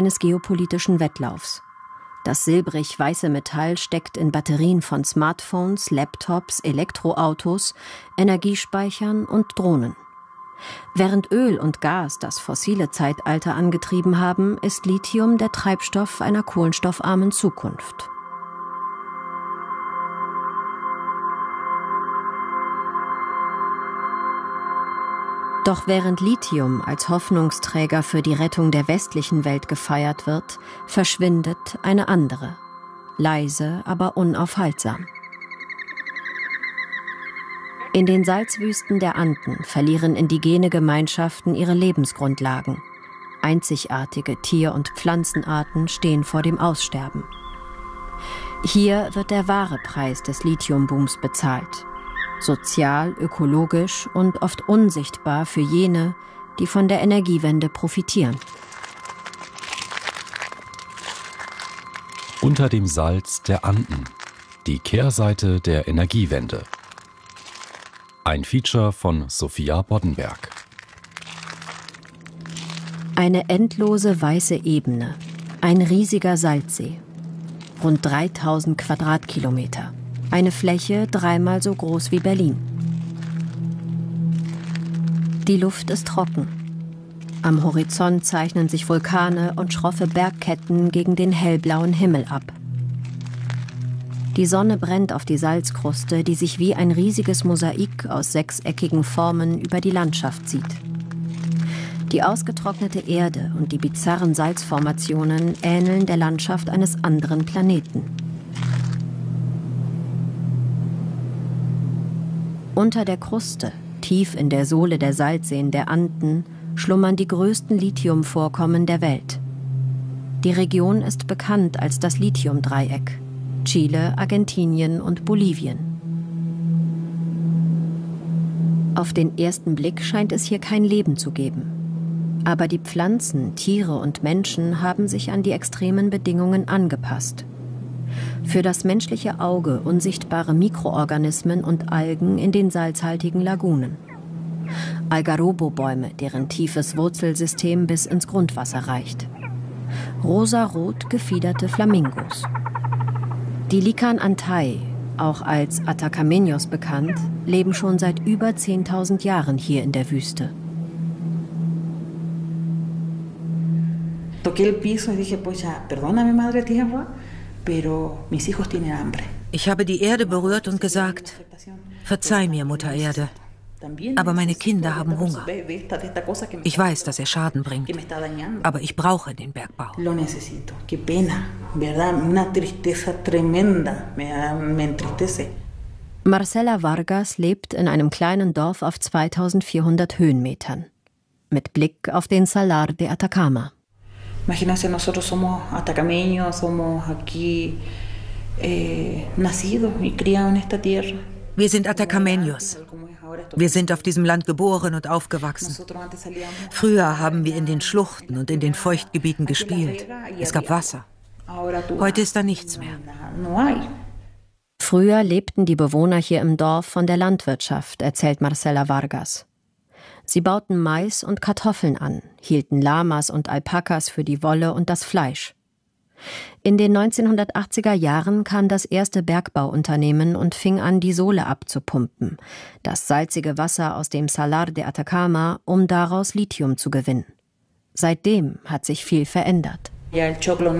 eines geopolitischen Wettlaufs. Das silbrig-weiße Metall steckt in Batterien von Smartphones, Laptops, Elektroautos, Energiespeichern und Drohnen. Während Öl und Gas das fossile Zeitalter angetrieben haben, ist Lithium der Treibstoff einer kohlenstoffarmen Zukunft. Doch während Lithium als Hoffnungsträger für die Rettung der westlichen Welt gefeiert wird, verschwindet eine andere, leise, aber unaufhaltsam. In den Salzwüsten der Anden verlieren indigene Gemeinschaften ihre Lebensgrundlagen. Einzigartige Tier- und Pflanzenarten stehen vor dem Aussterben. Hier wird der wahre Preis des Lithiumbooms bezahlt. Sozial, ökologisch und oft unsichtbar für jene, die von der Energiewende profitieren. Unter dem Salz der Anden. Die Kehrseite der Energiewende. Ein Feature von Sophia Boddenberg. Eine endlose weiße Ebene. Ein riesiger Salzsee. Rund 3000 Quadratkilometer. Eine Fläche 3-mal so groß wie Berlin. Die Luft ist trocken. Am Horizont zeichnen sich Vulkane und schroffe Bergketten gegen den hellblauen Himmel ab. Die Sonne brennt auf die Salzkruste, die sich wie ein riesiges Mosaik aus 6-eckigen Formen über die Landschaft zieht. Die ausgetrocknete Erde und die bizarren Salzformationen ähneln der Landschaft eines anderen Planeten. Unter der Kruste, tief in der Sohle der Salzseen der Anden, schlummern die größten Lithiumvorkommen der Welt. Die Region ist bekannt als das Lithiumdreieck: Chile, Argentinien und Bolivien. Auf den ersten Blick scheint es hier kein Leben zu geben. Aber die Pflanzen, Tiere und Menschen haben sich an die extremen Bedingungen angepasst. Für das menschliche Auge unsichtbare Mikroorganismen und Algen in den salzhaltigen Lagunen. Algarobo-Bäume, deren tiefes Wurzelsystem bis ins Grundwasser reicht. Rosarot gefiederte Flamingos. Die Lican-Antei, auch als Atacamenos bekannt, leben schon seit über 10.000 Jahren hier in der Wüste. Ich habe die Erde berührt und gesagt: Verzeih mir, Mutter Erde, aber meine Kinder haben Hunger. Ich weiß, dass er Schaden bringt, aber ich brauche den Bergbau. Marcela Vargas lebt in einem kleinen Dorf auf 2400 Höhenmetern, mit Blick auf den Salar de Atacama. Imagínense, nosotros somos atacameños, somos aquí nacidos y criados en esta tierra. Wir sind Atacamenos. Wir sind auf diesem Land geboren und aufgewachsen. Früher haben wir in den Schluchten und in den Feuchtgebieten gespielt. Es gab Wasser. Heute ist da nichts mehr. Früher lebten die Bewohner hier im Dorf von der Landwirtschaft, erzählt Marcela Vargas. Sie bauten Mais und Kartoffeln an, hielten Lamas und Alpakas für die Wolle und das Fleisch. In den 1980er Jahren kam das erste Bergbauunternehmen und fing an, die Sohle abzupumpen, das salzige Wasser aus dem Salar de Atacama, um daraus Lithium zu gewinnen. Seitdem hat sich viel verändert. Der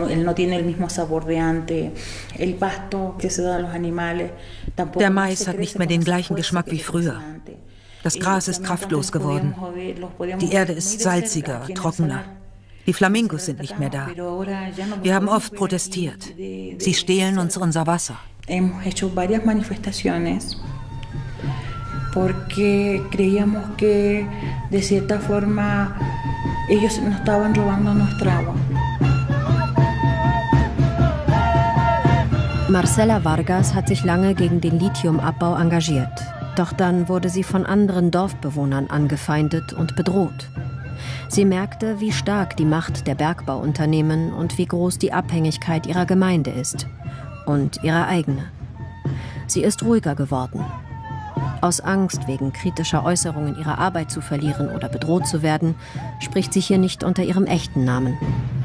Mais hat nicht mehr den gleichen Geschmack wie früher. Das Gras ist kraftlos geworden. Die Erde ist salziger, trockener. Die Flamingos sind nicht mehr da. Wir haben oft protestiert. Sie stehlen uns unser Wasser. Porque creíamos que de cierta forma ellos nos estaban robando nuestra agua. Marcela Vargas hat sich lange gegen den Lithiumabbau engagiert. Doch dann wurde sie von anderen Dorfbewohnern angefeindet und bedroht. Sie merkte, wie stark die Macht der Bergbauunternehmen und wie groß die Abhängigkeit ihrer Gemeinde ist. Und ihre eigene. Sie ist ruhiger geworden. Aus Angst, wegen kritischer Äußerungen ihre Arbeit zu verlieren oder bedroht zu werden, spricht sie hier nicht unter ihrem echten Namen.